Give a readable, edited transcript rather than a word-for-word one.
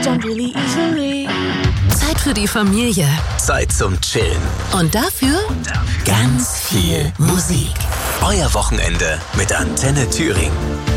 don't really easily. Zeit für die Familie. Zeit zum Chillen. Und dafür ganz viel Musik. Euer Wochenende mit Antenne Thüringen.